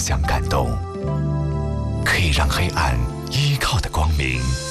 相感动，可以让黑暗依靠的光明